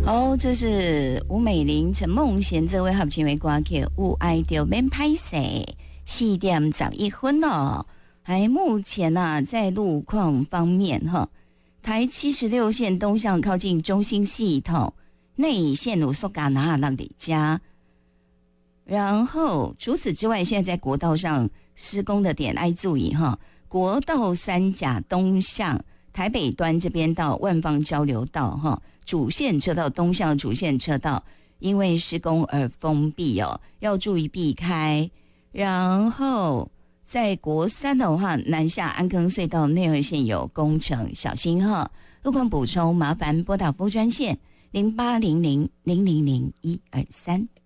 好，这是吴美玲、陈梦贤这位合唱的歌曲《有爱就免歹势》，4点11分哦。还目前在路况方面台76线东向靠近中心系统内线路苏嘎拿那里加，然后除此之外，现在在国道上施工的点爱注意国道3甲东向台北端这边到万芳交流道主线车道东向主线车道因为施工而封闭要注意避开。然后在国3的话，南下安坑隧道内二线有工程，小心路况补充麻烦拨打服务专线0800000123。